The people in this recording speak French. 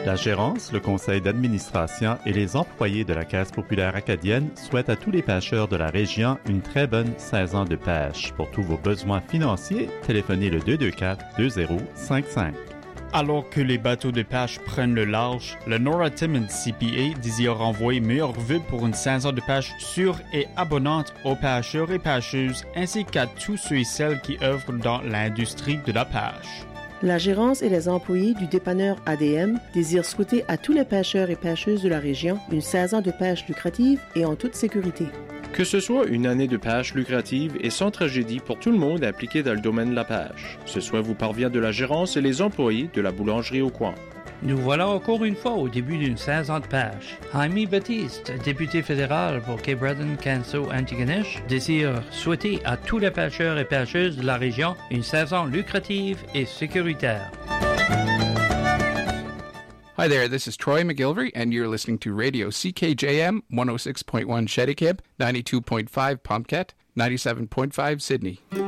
La gérance, le conseil d'administration et les employés de la Caisse populaire acadienne souhaitent à tous les pêcheurs de la région une très bonne saison de pêche. Pour tous vos besoins financiers, téléphonez le 224-2055. Alors que les bateaux de pêche prennent le large, le Nora Timmins CPA désire envoyer meilleurs vœux pour une saison de pêche sûre et abondante aux pêcheurs et pêcheuses ainsi qu'à tous ceux et celles qui œuvrent dans l'industrie de la pêche. La gérance et les employés du dépanneur ADM désirent souhaiter à tous les pêcheurs et pêcheuses de la région une saison de pêche lucrative et en toute sécurité. Que ce soit une année de pêche lucrative et sans tragédie pour tout le monde impliqué dans le domaine de la pêche. Ce souhait vous parvient de la gérance et les employés de la boulangerie au coin. Nous voilà encore une fois au début d'une saison de pêche. Jaime Baptiste, député fédéral pour Cape Breton, Canso, Antigonish, désire souhaiter à tous les pêcheurs et pêcheuses de la région une saison lucrative et sécuritaire. Hi there, this is Troy McGilvery, and you're listening to Radio CKJM 106.1 Shettycab, 92.5 Pomcat, 97.5 Sydney.